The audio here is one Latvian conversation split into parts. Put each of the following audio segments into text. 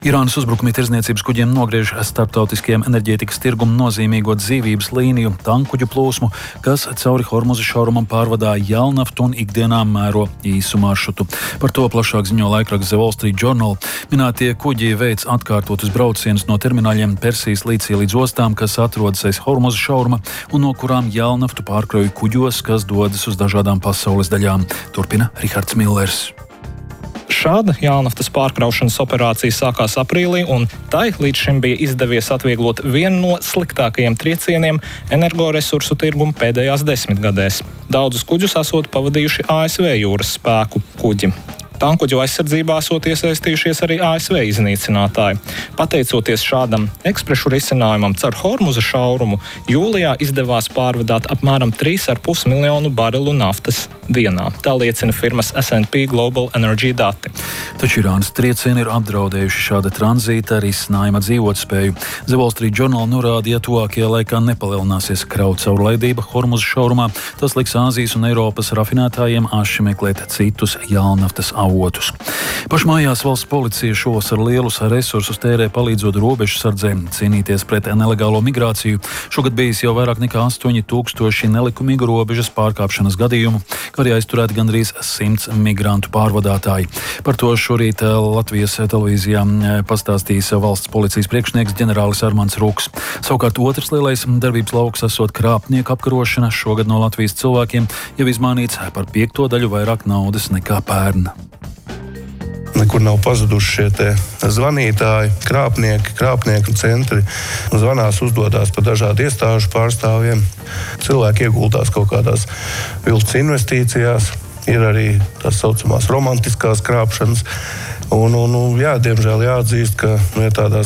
Irānas uzbrukumi tirdzniecības kuģiem nogriež starptautiskajiem enerģētikas tirgum nozīmīgo dzīvības līniju tankuģu plūsmu, kas cauri Hormuza šaurumam pārvadā jaunaftu un ikdienā mēro īsu maršrutu. Par to plašāk ziņo laikraksts The Wall Street Journal. Minētie kuģi veic atkārtotus braucienus no termināļiem Persijas līcī līdz ostām, kas atrodas aiz Hormuza šauruma un no kurām jaunaftu pārkrauj kuģos, kas dodas uz dažādām pasaules daļām. Turpina Rihards Millers. Šāda jaunaftas pārkraušanas operācija sākās aprīlī, un tai līdz šim bija izdevies atvieglot vienu no sliktākajiem triecieniem energoresursu tirgumu pēdējās 10 gadēs. Daudzus kuģus esot pavadījuši ASV jūras spēku kuģi. Tankuģu aizsardzībā esot iesaistījušies arī ASV iznīcinātāji. Pateicoties šādam ekspresu risinājumam caur Hormuza šaurumu, jūlijā izdevās pārvadāt apmēram 3,5 miljonu barelu naftas dienā. Tā liecina firmas S&P Global Energy dati. Taču Irānas triecieni ir apdraudējuši šāda tranzīta risinājuma dzīvotspēju. The Wall Street Journal norāda, ja tuvākajā laikā nepalielināsies kravu caurlaidība Hormuza šaurumā, tas liks Āzijas un Eiropas rafinētājiem aši meklēt citus jaunaftas avotus. Pašmājās valsts policija šovasar lielus resursus tērē palīdzot robežsardzēm cīnīties pret nelegālo migrāciju. Šogad bijis jau vairāk nekā 8,000 nelikumīgu robežas pārkāpšanas gadījumu, kā arī aizturēti gandrīz 100 migrantu pārvadātāji. Par to šorīt Latvijas televīzijā pastāstīs valsts policijas priekšnieks ģenerālis Armands Ruks. Savukārt otrs lielais darbības lauks esot krāpnieku apkarošana. Šogad no Latvijas cilvēkiem jau izmainīts par 5 daļu vairāk naudas nekā pērn. Nekur nav pazuduši šie zvanītāji, krāpnieku centri. Zvanās, uzdodās pa dažādu iestāžu pārstāvjiem. Cilvēki ieguldās kaut kādās viltus investīcijās. Ir arī tās saucamās romantiskās krāpšanas. Jā, diemžēl jāatzīst, ka ja tādās,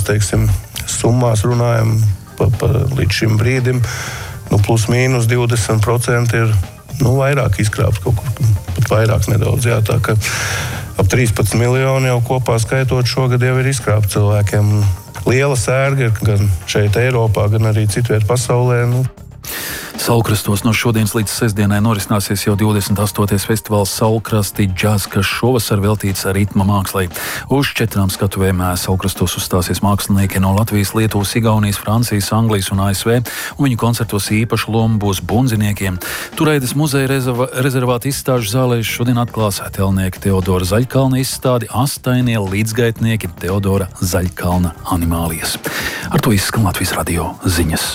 summās runājam līdz šim brīdim, plus mīnus 20% ir vairāk izkrāpts kaut kur, pat vairāk nedaudz. Jā, tā ka ap 13 miljoni jau kopā skaitot šogad jau ir izkrāpti cilvēkiem. Liela sērga ir gan šeit Eiropā, gan arī citviet pasaulē. Saulkrastos no šodienas līdz sestdienai norisināsies jau 28. festivāls Saulkrasti džaz, kas šovasar veltīts ritma mākslai. Uz 4 skatuvēm Saulkrastos uzstāsies mākslinieki no Latvijas, Lietuvas, Igaunijas, Francijas, Anglijas un ASV, un viņu koncertos īpašu lomu būs bundziniekiem. Turaidas muzeja rezervāta izstāžu zālē šodien atklās telnieka Teodora Zaļkalna izstādi Astainie līdzgaitnieki Teodora Zaļkalna animālijas. Ar to izskan Latvijas radio ziņas.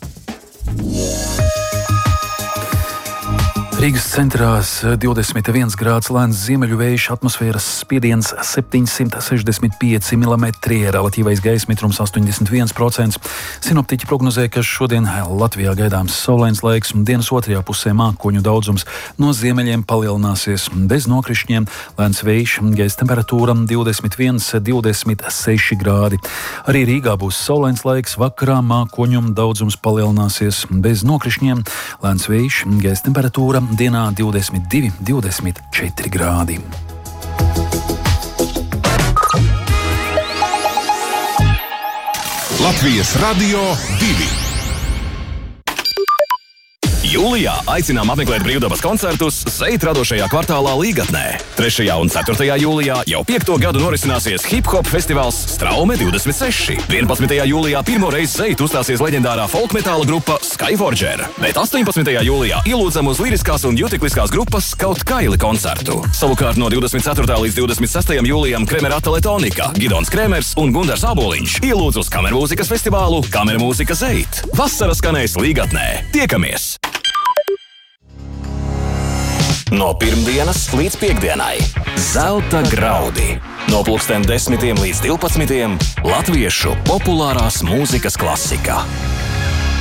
Rīgas centrā 21 grāds lēns ziemeļu vējš, atmosfēras spiediens 765 mm, relatīvais gaisa mitrums 81%. Sinoptiķi prognozē, ka šodien Latvijā gaidāms saulains laiks un dienas otrajā pusē mākoņu daudzums no ziemeļiem palielināsies bez nokrišņiem. Lēns vējš, gaisa temperatūra 21–26 grādi. Arī Rīgā būs saulains laiks, vakarā mākoņu daudzums palielināsies bez nokrišņiem. Lēns vējš, gaisa temperatūra dienā 22–24 grādi. Latvijas radio 2. Jūlijā aicinām apmeklēt brīvdabas koncertus Zeit radošajā kvartālā Līgatnē. 3. un 4. jūlijā jau 5. gadu norisināsies hip-hop festivāls Straume 26. 11. jūlijā pirmo reizi Zeit uzstāsies leģendārā folkmetāla grupa Skyforger, bet 18. jūlijā ielūdzam uz liriskās un jutikliskās grupas Kaut Kaili koncertu. Savukārt no 24. līdz 26. jūlijam Kremerata Letonika, Gidons Kremers un Gundars Āboliņš ielūdz uz kamermūzikas festivālu Kamermūzika Zeit. Vasara skanēs Līgatnē. Tiekamies! No pirmdienas līdz piekdienai Zelta graudi. No 10 līdz 12 latviešu populārās mūzikas klasika.